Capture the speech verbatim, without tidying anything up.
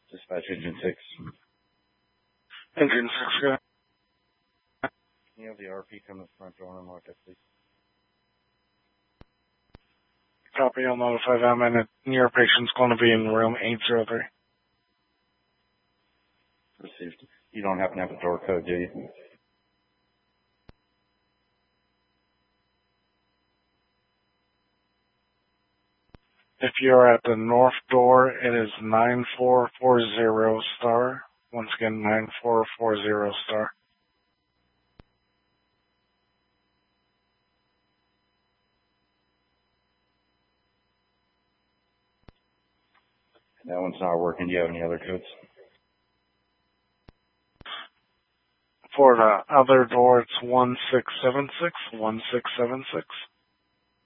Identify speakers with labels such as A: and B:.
A: Dispatch Engine six.
B: Engine six, yeah.
A: Can you have the R P come to the front door and unlock that, please?
B: Copy, I'll notify them, and it, your patient's going to be in room eight oh three.
A: Received. You don't happen to have a door code, do you?
B: If you're at the north door, it is nine four four zero star. Once again, nine four four zero star.
A: That one's not working. Do you have any other codes?
B: For the other door, it's one six seven six, one six seven six.